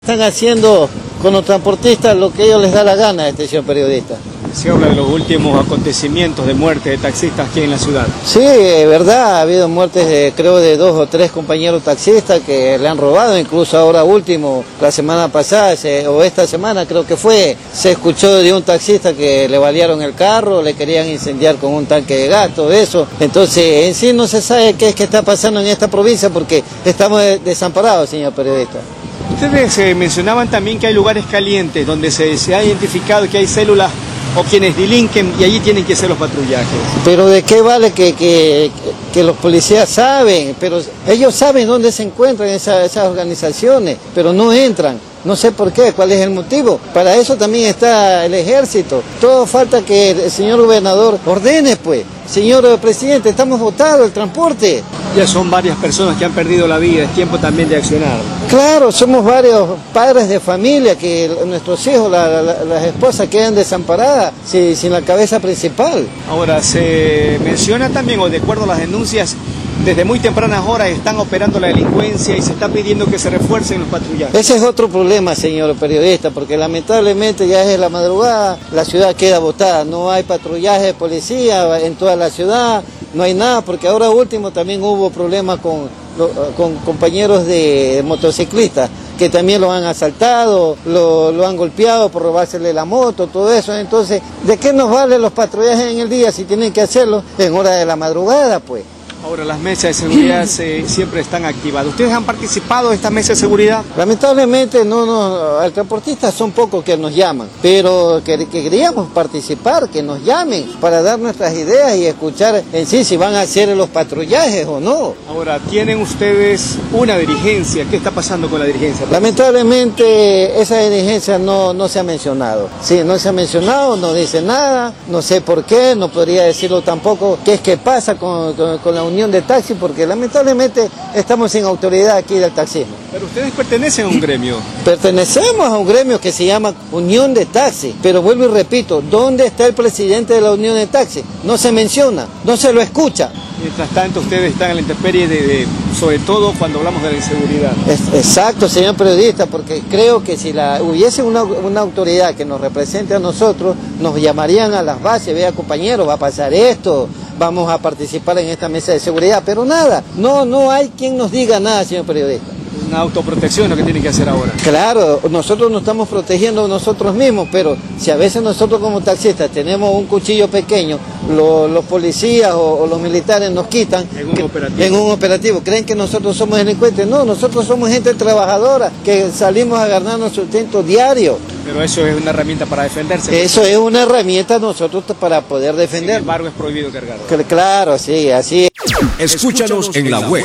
Están haciendo con los transportistas lo que ellos les da la gana, señor periodista. Se habla de los últimos acontecimientos de muerte de taxistas aquí en la ciudad. Sí, es verdad, ha habido muertes creo de 2 o 3 compañeros taxistas que le han robado, incluso ahora último, la semana pasada o esta semana creo que fue, se escuchó de un taxista que le balearon el carro, le querían incendiar con un tanque de gas, todo eso. Entonces, en sí no se sabe qué es que está pasando en esta provincia porque estamos desamparados, señor periodista. Ustedes mencionaban también que hay lugares calientes donde se ha identificado que hay células o quienes delinquen y allí tienen que hacer los patrullajes. Pero ¿de qué vale que los policías saben? Pero ellos saben dónde se encuentran esas organizaciones, pero no entran. No sé por qué, cuál es el motivo. Para eso también está el ejército. Todo falta que el señor gobernador ordene, pues. Señor presidente, estamos votados el transporte. Ya son varias personas que han perdido la vida, es tiempo también de accionar. Claro, somos varios padres de familia que nuestros hijos, las esposas quedan desamparadas sin la cabeza principal. Ahora, se menciona también, o de acuerdo a las denuncias, desde muy tempranas horas están operando la delincuencia y se está pidiendo que se refuercen los patrullajes. Ese es otro problema, señor periodista, porque lamentablemente ya es la madrugada, la ciudad queda botada, no hay patrullaje de policía en toda la ciudad, no hay nada, porque ahora último también hubo problemas con compañeros de motociclistas, que también lo han asaltado, lo han golpeado por robársele la moto, todo eso. Entonces, ¿de qué nos valen los patrullajes en el día si tienen que hacerlo en hora de la madrugada, pues? Ahora, las mesas de seguridad siempre están activadas. ¿Ustedes han participado de esta mesa de seguridad? Lamentablemente al transportista son pocos que nos llaman, pero queríamos participar, que nos llamen para dar nuestras ideas y escuchar en sí si van a hacer los patrullajes o no. Ahora, tienen ustedes una dirigencia. ¿Qué está pasando con la dirigencia? Lamentablemente esa dirigencia no se ha mencionado. Sí, no se ha mencionado, no dice nada, no sé por qué, no podría decirlo tampoco qué es que pasa con la unión de taxi, porque lamentablemente estamos sin autoridad aquí del taxismo. Pero ustedes pertenecen a un gremio. Pertenecemos a un gremio que se llama Unión de Taxi, pero vuelvo y repito, ¿dónde está el presidente de la Unión de Taxi? No se menciona, no se lo escucha. Mientras tanto, ustedes están en la intemperie sobre todo cuando hablamos de la inseguridad. Exacto, señor periodista, porque creo que si hubiese una autoridad que nos represente a nosotros, nos llamarían a las bases, vea compañero, va a pasar esto, vamos a participar en esta mesa de seguridad, pero nada, no hay quien nos diga nada, señor periodista. Una autoprotección es lo que tienen que hacer ahora. Claro, nosotros nos estamos protegiendo nosotros mismos, pero si a veces nosotros como taxistas tenemos un cuchillo pequeño, los policías o los militares nos quitan en un operativo. ¿Creen que nosotros somos delincuentes? No, nosotros somos gente trabajadora que salimos a ganar nuestro sustento diario. Pero eso es una herramienta para defenderse. Eso es una herramienta nosotros para poder defender. Sin embargo, es prohibido cargar. Claro, sí, así es. Escúchanos en la web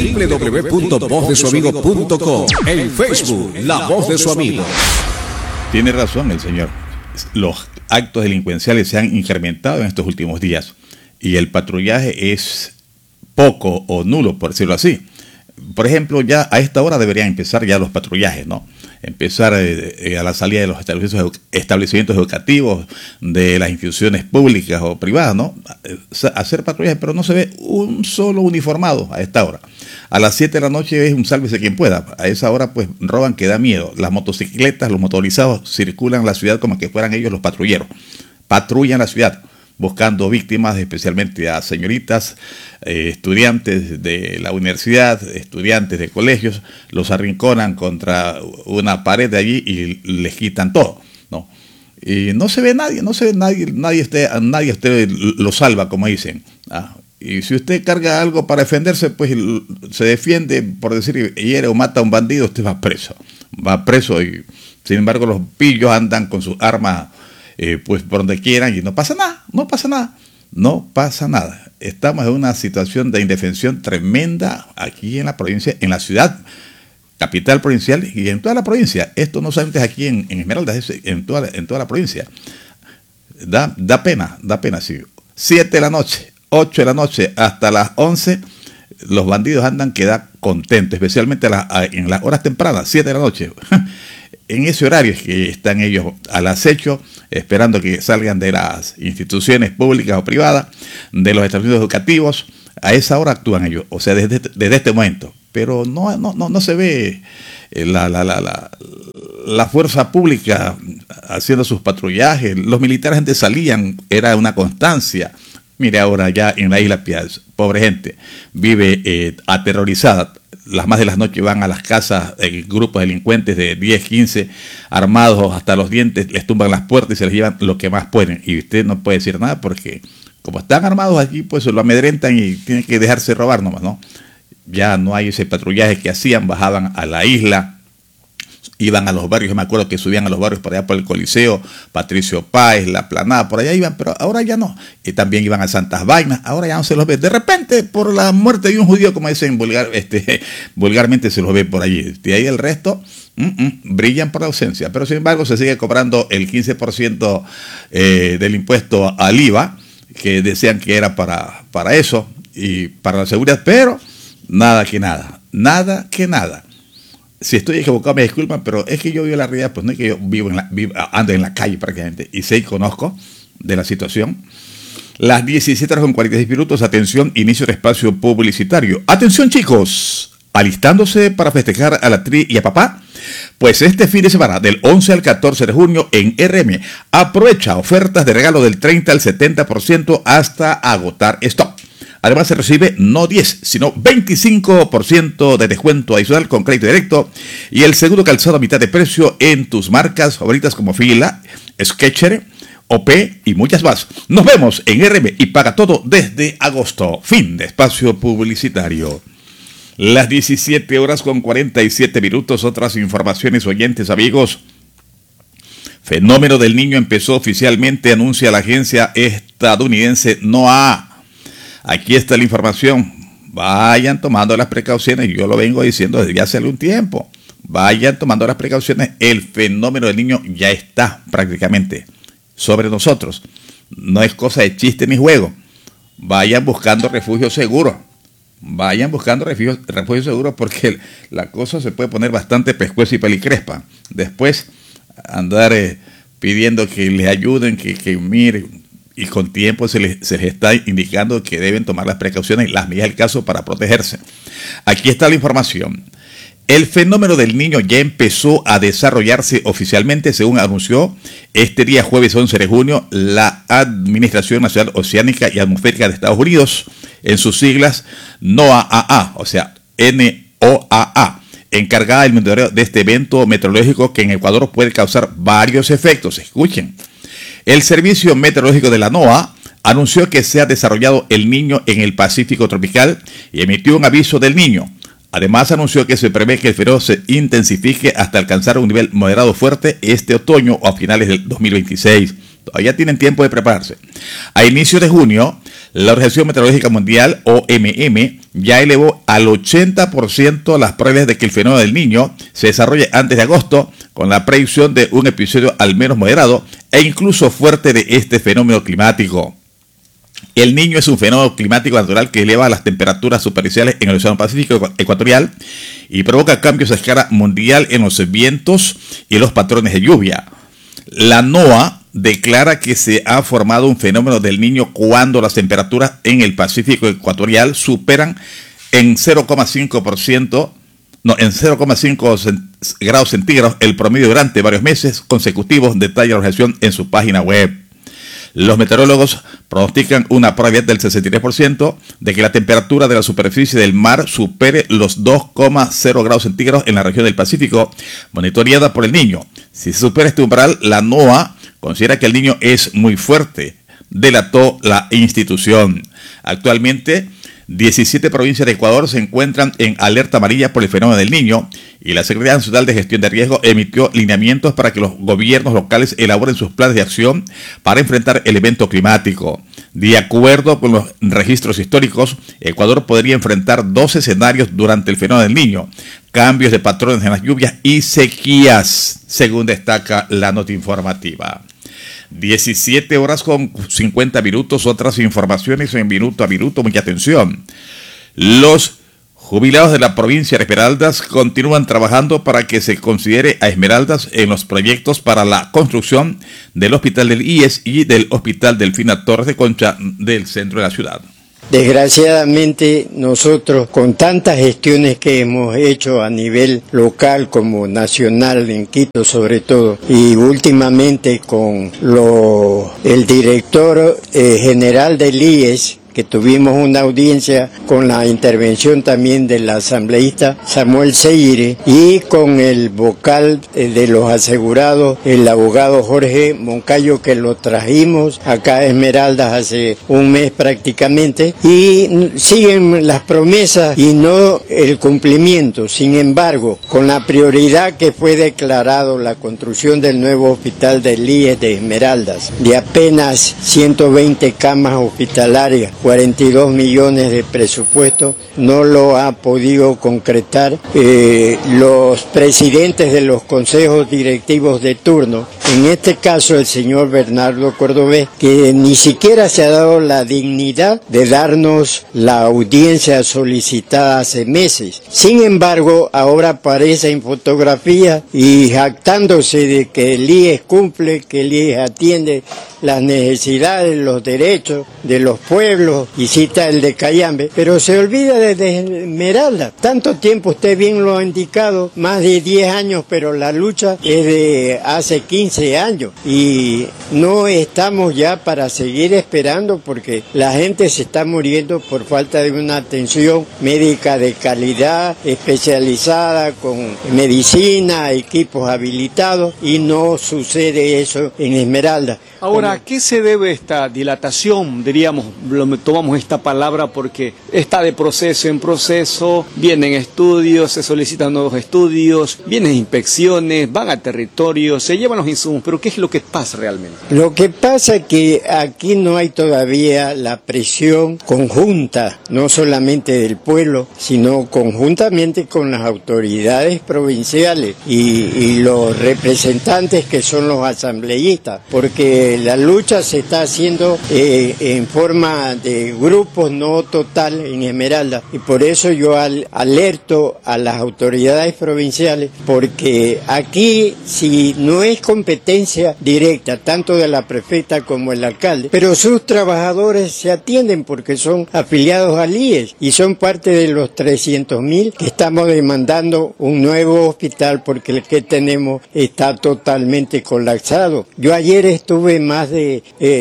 www.vozdesuamigo.com, en Facebook, La Voz de Su Amigo. Tiene razón el señor. Los actos delincuenciales se han incrementado en estos últimos días y el patrullaje es poco o nulo, por decirlo así. Por ejemplo, ya a esta hora deberían empezar ya los patrullajes, ¿no? Empezar a la salida de los establecimientos educativos, de las instituciones públicas o privadas, ¿no? Hacer patrullajes, pero no se ve un solo uniformado a esta hora. A las 7 de la noche es un sálvese quien pueda. A esa hora pues roban que da miedo. Las motocicletas, los motorizados circulan la ciudad como que fueran ellos los patrulleros. Patrullan la ciudad buscando víctimas, especialmente a señoritas, estudiantes de la universidad, estudiantes de colegios, los arrinconan contra una pared de allí y les quitan todo, ¿no? Y no se ve nadie, nadie usted lo salva, como dicen. Y si usted carga algo para defenderse, pues se defiende, por decir, hiere o mata a un bandido, usted va preso y sin embargo los pillos andan con sus armas pues por donde quieran y no pasa nada. Estamos en una situación de indefensión tremenda aquí en la provincia, en la ciudad, capital provincial y en toda la provincia. Esto no solamente es aquí en Esmeraldas, es en toda la provincia. Da pena, sí. 7 de la noche, 8 de la noche, hasta las 11, los bandidos andan que da contento, especialmente en las horas tempranas, 7 de la noche. En ese horario es que están ellos al acecho, esperando que salgan de las instituciones públicas o privadas, de los establecimientos educativos. A esa hora actúan ellos, o sea, desde este momento. Pero no se ve la fuerza pública haciendo sus patrullajes, los militares antes salían, era una constancia. Mire ahora ya en la Isla Piedad, pobre gente, vive aterrorizada. Las más de las noches van a las casas, grupos de delincuentes de 10, 15, armados hasta los dientes, les tumban las puertas y se les llevan lo que más pueden. Y usted no puede decir nada porque como están armados aquí, pues lo amedrentan y tienen que dejarse robar nomás, ¿no? Ya no hay ese patrullaje que hacían, bajaban a la isla, iban a los barrios, yo me acuerdo que subían a los barrios por allá por el Coliseo, Patricio Páez, La Planada, por allá iban, pero ahora ya no. Y también iban a Santas Vainas, ahora ya no se los ve. De repente, por la muerte de un judío, como dicen vulgarmente, se los ve por allí. De ahí el resto brillan por ausencia. Pero sin embargo, se sigue cobrando el 15% del impuesto al IVA, que decían que era para eso y para la seguridad, pero nada que nada. Si estoy equivocado, me disculpan, pero es que yo vivo la realidad, pues no es que yo ando en la calle prácticamente y sé y conozco de la situación. Las 17:46, atención, inicio de espacio publicitario. Atención chicos, alistándose para festejar a la tri y a papá. Pues este fin de semana, del 11 al 14 de junio en RM, aprovecha ofertas de regalo del 30 al 70% hasta agotar stock. Además se recibe no 10, sino 25% de descuento adicional con crédito directo y el segundo calzado a mitad de precio en tus marcas favoritas como Fila, Skechers, OP y muchas más. Nos vemos en RM y paga todo desde agosto. Fin de espacio publicitario. Las 17:47, otras informaciones, oyentes, amigos. Fenómeno del Niño empezó oficialmente, anuncia la agencia estadounidense NOAA. Aquí está la información. Vayan tomando las precauciones. Yo lo vengo diciendo desde hace algún tiempo. Vayan tomando las precauciones. El fenómeno del Niño ya está prácticamente sobre nosotros. No es cosa de chiste ni juego. Vayan buscando refugio seguro. Vayan buscando refugio seguro porque la cosa se puede poner bastante pescueza y pelicrespa. Después andar pidiendo que les ayuden, que miren. Y con tiempo se les está indicando que deben tomar las precauciones y las medidas del caso para protegerse. Aquí está la información. El fenómeno del Niño ya empezó a desarrollarse oficialmente, según anunció este día jueves 11 de junio la Administración Nacional Oceánica y Atmosférica de Estados Unidos, en sus siglas NOAA, o sea, NOAA, encargada del monitoreo de este evento meteorológico que en Ecuador puede causar varios efectos. Escuchen. El Servicio Meteorológico de la NOAA anunció que se ha desarrollado el Niño en el Pacífico tropical y emitió un aviso del Niño. Además anunció que se prevé que el fenómeno se intensifique hasta alcanzar un nivel moderado fuerte este otoño o a finales del 2026. Todavía tienen tiempo de prepararse. A inicios de junio, la Organización Meteorológica Mundial, OMM, ya elevó al 80% las probabilidades de que el fenómeno del Niño se desarrolle antes de agosto, con la predicción de un episodio al menos moderado e incluso fuerte de este fenómeno climático. El Niño es un fenómeno climático natural que eleva las temperaturas superficiales en el Océano Pacífico ecuatorial y provoca cambios a escala mundial en los vientos y los patrones de lluvia. La NOAA declara que se ha formado un fenómeno del Niño cuando las temperaturas en el Pacífico ecuatorial superan en 0,5 grados centígrados el promedio durante varios meses consecutivos, detalla la organización en su página web. Los meteorólogos pronostican una probabilidad del 63% de que la temperatura de la superficie del mar supere los 2,0 grados centígrados en la región del Pacífico, monitoreada por el Niño. Si se supera este umbral, la NOAA considera que el Niño es muy fuerte, delató la institución. Actualmente, 17 provincias de Ecuador se encuentran en alerta amarilla por el fenómeno del Niño y la Secretaría Nacional de Gestión de Riesgo emitió lineamientos para que los gobiernos locales elaboren sus planes de acción para enfrentar el evento climático. De acuerdo con los registros históricos, Ecuador podría enfrentar 2 escenarios durante el fenómeno del Niño: cambios de patrones en las lluvias y sequías, según destaca la nota informativa. 17:50, otras informaciones en minuto a minuto, mucha atención. Los jubilados de la provincia de Esmeraldas continúan trabajando para que se considere a Esmeraldas en los proyectos para la construcción del hospital del IES y del hospital Delfina Torres de Concha del centro de la ciudad. Desgraciadamente nosotros, con tantas gestiones que hemos hecho a nivel local como nacional, en Quito sobre todo, y últimamente con el director general del IES, que tuvimos una audiencia con la intervención también del asambleísta Samuel Seire y con el vocal de los asegurados, el abogado Jorge Moncayo, que lo trajimos acá a Esmeraldas hace un mes prácticamente, y siguen las promesas y no el cumplimiento. Sin embargo, con la prioridad que fue declarado la construcción del nuevo hospital del IES de Esmeraldas, de apenas 120 camas hospitalarias, 42 millones de presupuesto, no lo ha podido concretar. Los presidentes de los consejos directivos de turno, en este caso el señor Bernardo Cordobés, que ni siquiera se ha dado la dignidad de darnos la audiencia solicitada hace meses. Sin embargo, ahora aparece en fotografía y jactándose de que el IES cumple, que el IES atiende las necesidades, los derechos de los pueblos, y cita el de Cayambe, pero se olvida de Esmeralda. Tanto tiempo, usted bien lo ha indicado, más de 10 años, pero la lucha es de hace 15 años y no estamos ya para seguir esperando, porque la gente se está muriendo por falta de una atención médica de calidad, especializada, con medicina, equipos habilitados, y no sucede eso en Esmeralda. Ahora, ¿a qué se debe esta dilatación? Diríamos, tomamos esta palabra porque está de proceso en proceso, vienen estudios, se solicitan nuevos estudios, vienen inspecciones, van a territorios, se llevan los insumos, pero ¿qué es lo que pasa realmente? Lo que pasa es que aquí no hay todavía la presión conjunta, no solamente del pueblo, sino conjuntamente con las autoridades provinciales y los representantes que son los asambleístas, porque la lucha se está haciendo en forma de grupos, no total, en Esmeralda, y por eso yo alerto a las autoridades provinciales, porque aquí, si no es competencia directa tanto de la prefecta como el alcalde, pero sus trabajadores se atienden porque son afiliados al IES y son parte de los 300.000 que estamos demandando un nuevo hospital, porque el que tenemos está totalmente colapsado. Yo ayer estuve más de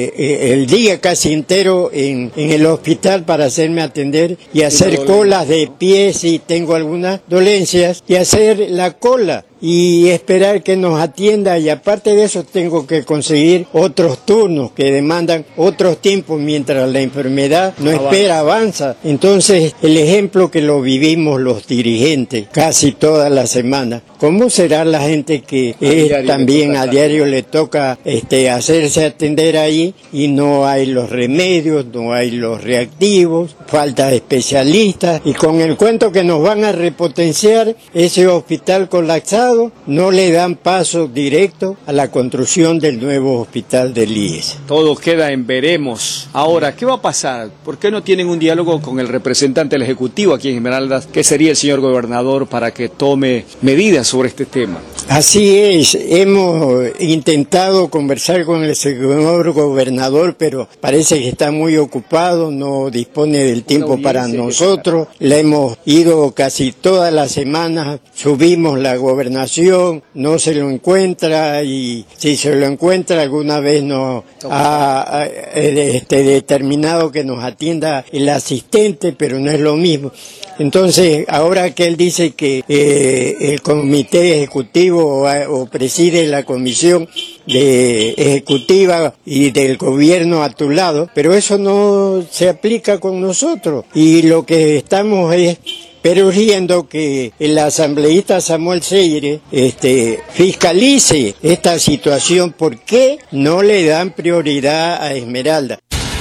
el día casi entero en el hospital para hacerme atender y hacer colas de pie si tengo algunas dolencias, y hacer la cola y esperar que nos atienda, y aparte de eso tengo que conseguir otros turnos que demandan otros tiempos mientras la enfermedad no espera, avanza. Entonces el ejemplo que lo vivimos los dirigentes casi toda la semana, ¿cómo será la gente que también a diario le toca hacerse atender ahí y no hay los remedios, no hay los reactivos, falta de especialistas, y con el cuento que nos van a repotenciar ese hospital colapsado, no le dan paso directo a la construcción del nuevo hospital del IES. Todo queda en veremos. Ahora, ¿qué va a pasar? ¿Por qué no tienen un diálogo con el representante del Ejecutivo aquí en Esmeraldas, que sería el señor gobernador, para que tome medidas sobre este tema? Así es, hemos intentado conversar con el señor gobernador, pero parece que está muy ocupado, no dispone del tiempo para nosotros. Le hemos ido casi todas las semanas, subimos la gobernación, no se lo encuentra, y si se lo encuentra alguna vez nos ha determinado que nos atienda el asistente, pero no es lo mismo. Entonces, ahora que él dice que el comité ejecutivo o preside la comisión ejecutiva y del gobierno a tu lado, pero eso no se aplica con nosotros, y lo que estamos es urgiendo que el asambleísta Samuel Seire fiscalice esta situación. ¿Por qué no le dan prioridad a Esmeralda?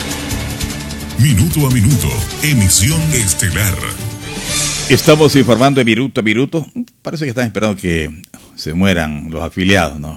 Minuto a minuto, emisión estelar. Estamos informando de minuto a minuto. Parece que están esperando que se mueran los afiliados, ¿no?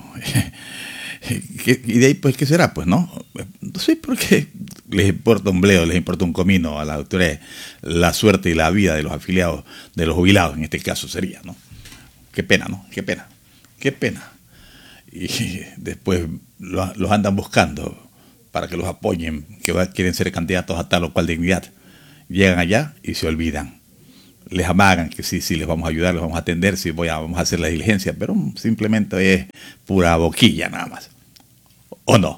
Y de ahí, pues, ¿qué será? Pues, ¿no? No sé por qué les importa un bledo, les importa un comino a las autoridades la suerte y la vida de los afiliados, de los jubilados, en este caso sería, ¿no? Qué pena, ¿no? Qué pena. Qué pena. Y después los andan buscando para que los apoyen, que quieren ser candidatos a tal o cual dignidad. llegan allá y se olvidan. Les amagan que sí, les vamos a ayudar, les vamos a atender, sí, vamos a hacer la diligencia, pero simplemente es pura boquilla nada más. ¿O no?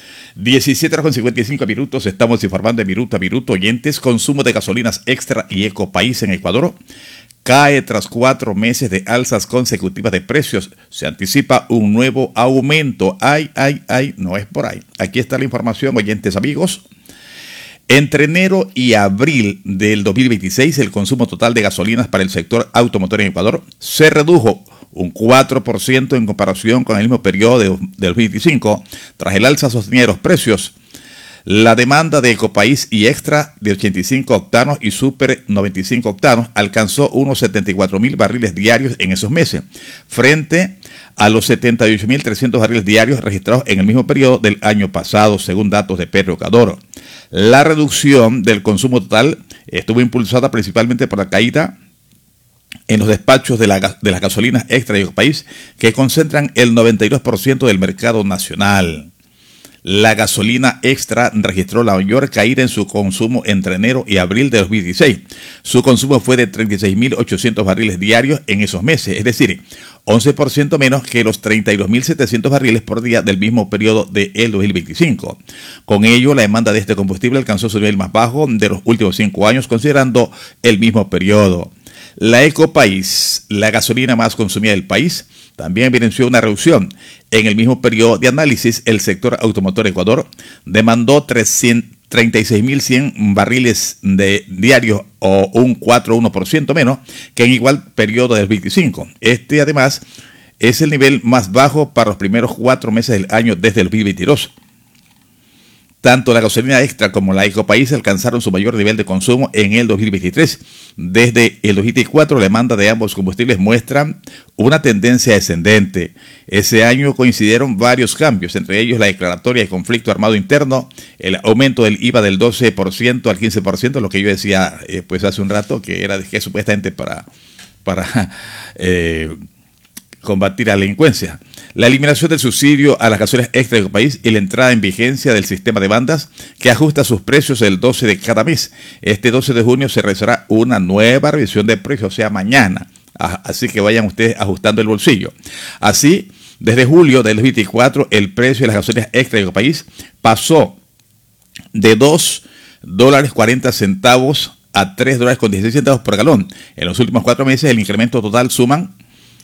17:55 estamos informando de minuto a minuto. Oyentes, consumo de gasolinas Extra y Ecopaís en Ecuador cae tras 4 meses de alzas consecutivas de precios. Se anticipa un nuevo aumento. Ay, no es por ahí. Aquí está la información, oyentes amigos. Entre enero y abril del 2026, el consumo total de gasolinas para el sector automotor en Ecuador se redujo un 4% en comparación con el mismo periodo de 2025, tras el alza sostenida de los precios. La demanda de Ecopaís y Extra de 85 octanos y Super 95 octanos alcanzó unos 74.000 barriles diarios en esos meses, frente a los 78.300 barriles diarios registrados en el mismo periodo del año pasado, según datos de Petroecuador. La reducción del consumo total estuvo impulsada principalmente por la caída en los despachos de las gasolinas Extra y Ecopaís, que concentran el 92% del mercado nacional. La gasolina Extra registró la mayor caída en su consumo entre enero y abril de 2016. Su consumo fue de 36.800 barriles diarios en esos meses, es decir, 11% menos que los 32.700 barriles por día del mismo periodo del 2025. Con ello, la demanda de este combustible alcanzó su nivel más bajo de los últimos 5 años, considerando el mismo periodo. La Ecopaís, la gasolina más consumida del país, también evidenció una reducción. En el mismo periodo de análisis, el sector automotor Ecuador demandó 36.100 barriles diarios, o un 4,1% menos que en igual periodo del 25. Este, además, es el nivel más bajo para los primeros 4 meses del año desde el 2022. Tanto la gasolina Extra como la Ecopaís alcanzaron su mayor nivel de consumo en el 2023. Desde el 2024, la demanda de ambos combustibles muestra una tendencia descendente. Ese año coincidieron varios cambios, entre ellos la declaratoria de conflicto armado interno, el aumento del IVA del 12% al 15%, lo que yo decía pues hace un rato, que era que supuestamente para combatir la delincuencia. La eliminación del subsidio a las gasolinas Extra de Ecopaís y la entrada en vigencia del sistema de bandas que ajusta sus precios el 12 de cada mes. Este 12 de junio se realizará una nueva revisión de precios, o sea, mañana. Así que vayan ustedes ajustando el bolsillo. Así, desde julio del 2024, el precio de las gasolinas Extra de Ecopaís pasó de $2.40 a $3.16 por galón. En los últimos 4 meses, el incremento total suma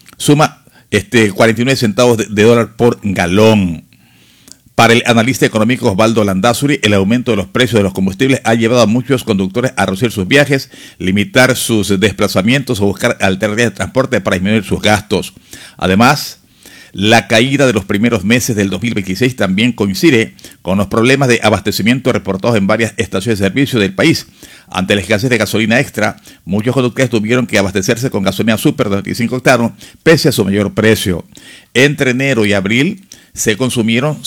49 centavos de dólar por galón. Para el analista económico Osvaldo Landazuri, el aumento de los precios de los combustibles ha llevado a muchos conductores a reducir sus viajes, limitar sus desplazamientos o buscar alternativas de transporte para disminuir sus gastos. Además, la caída de los primeros meses del 2026 también coincide con los problemas de abastecimiento reportados en varias estaciones de servicio del país. Ante la escasez de gasolina Extra, muchos conductores tuvieron que abastecerse con gasolina Super de 95 octanos, pese a su mayor precio. Entre enero y abril se consumieron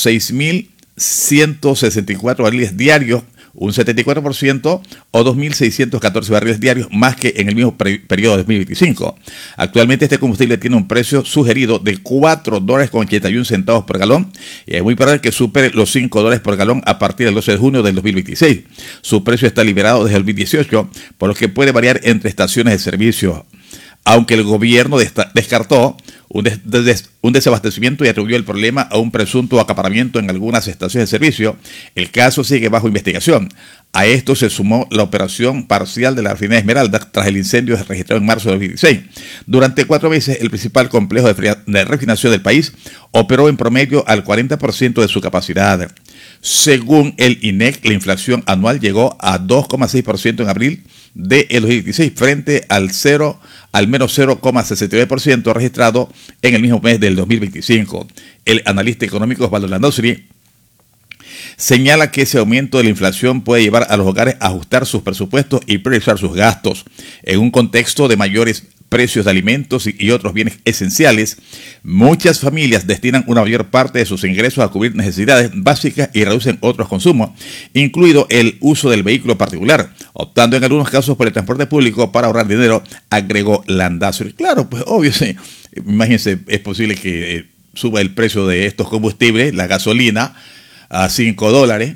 6.164 barriles diarios, un 74% o 2.614 barriles diarios más que en el mismo periodo de 2025. Actualmente este combustible tiene un precio sugerido de $4.81 por galón y es muy probable que supere los $5 por galón a partir del 12 de junio del 2026. Su precio está liberado desde el 2018, por lo que puede variar entre estaciones de servicio. Aunque el gobierno descartó un desabastecimiento y atribuyó el problema a un presunto acaparamiento en algunas estaciones de servicio, el caso sigue bajo investigación. A esto se sumó la operación parcial de la refinería Esmeralda tras el incendio registrado en marzo de 2016. Durante 4 meses, el principal complejo de refinación del país operó en promedio al 40% de su capacidad. Según el INEC, la inflación anual llegó a 2,6% en abril de 2016 frente al menos 0,69% registrado en el mismo mes del 2025. El analista económico Osvaldo Landazuri señala que ese aumento de la inflación puede llevar a los hogares a ajustar sus presupuestos y priorizar sus gastos. En un contexto de mayores precios de alimentos y otros bienes esenciales, muchas familias destinan una mayor parte de sus ingresos a cubrir necesidades básicas y reducen otros consumos, incluido el uso del vehículo particular, optando en algunos casos por el transporte público para ahorrar dinero, agregó Landazuri. Claro, pues obvio, sí. Imagínense, es posible que suba el precio de estos combustibles, la gasolina, a $5,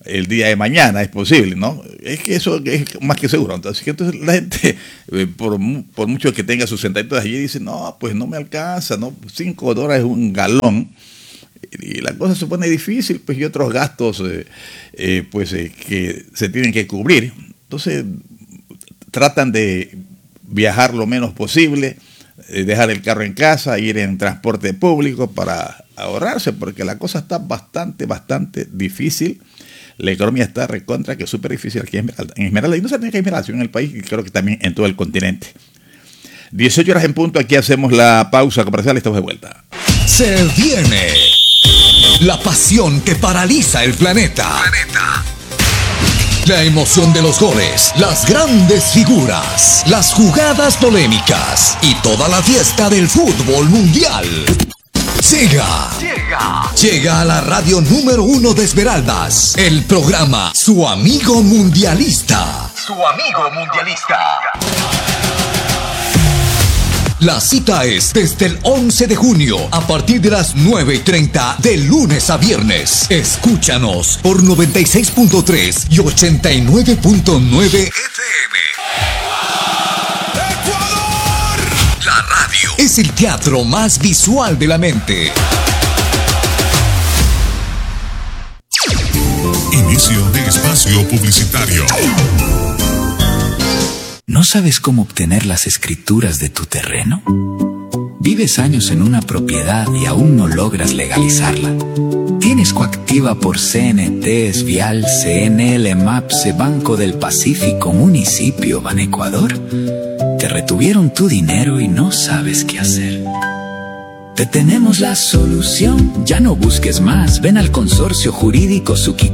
el día de mañana, es posible, ¿no? Es que eso es más que seguro. Entonces la gente, por mucho que tenga sus centavos allí, dice, no, pues no me alcanza, ¿no? $5 un galón. Y la cosa se pone difícil, pues, y otros gastos que se tienen que cubrir. Entonces tratan de viajar lo menos posible, dejar el carro en casa, ir en transporte público para ahorrarse, porque la cosa está bastante difícil. La economía está recontra, que es súper difícil aquí en Esmeralda, y no solamente en Esmeralda, sino en el país, y creo que también en todo el continente. 18 horas en punto, aquí hacemos la pausa comercial, estamos de vuelta. Se viene la pasión que paraliza el planeta. La emoción de los goles, las grandes figuras, las jugadas polémicas y toda la fiesta del fútbol mundial. Llega a la radio número 1 de Esmeraldas, el programa Su Amigo Mundialista. La cita es desde el 11 de junio a partir de las 9:30 de lunes a viernes. Escúchanos por 96.3 y 89.9 FM. ¡Ecuador! La radio es el teatro más visual de la mente. Inicio de espacio publicitario. ¿No sabes cómo obtener las escrituras de tu terreno? ¿Vives años en una propiedad y aún no logras legalizarla? ¿Tienes coactiva por CNT, Vial, CNL, MAPSE, Banco del Pacífico, Municipio, Banecuador? ¿Te retuvieron tu dinero y no sabes qué hacer? Te tenemos la solución, ya no busques más, ven al Consorcio Jurídico Suki.